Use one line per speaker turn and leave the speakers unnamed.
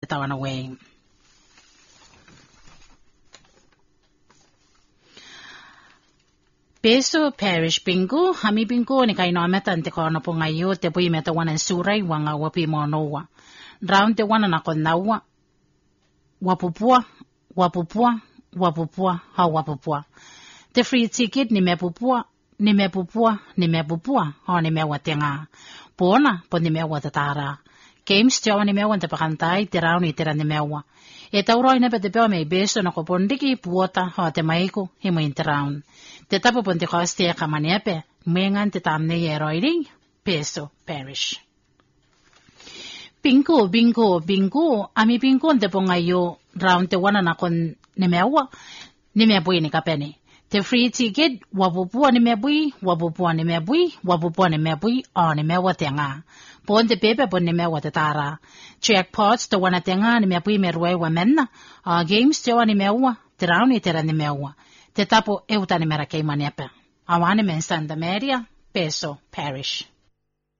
tawana way. Peso Parish Bingo, Hami Bingo, ni kaino ameta ante kono po ngayo, te pui meta wana surai wanga wapi monowa. Round te wana na konawa, wapupua, wapupua, wapupua, ha wapupua. Te free ticket ni mepupua, ni mepupua, ni mepupua, ha ni mewatenga. Pona, po ni mewatatara. Games tiawa ni mewa te pakantai, te round ni tera ni mewa. E tauroi nepe te peo mei beso na kopondiki puota ha te maiko himo in te round. Te tapo ponte koste kamanepe, mengan te tamne ye roiring, Peso Parish. Bingo, bingo, bingo, ami bingo te ponga yo, round te wana na kon ni mebui ni kapene. Te free ticket, wapupua ni mebui, wapupua ni mebui, wapupua ni mebui, o ni mewa tenga. Pon te pepe pon ni mewa te tara. Jackpots te wana tenga ni mebui meruai wa menna, games te wana ni mewa, te round ni tera ni mewa. Te tapo euta ni mera kei manepe. Awane men Santa Maria, Peso Parish.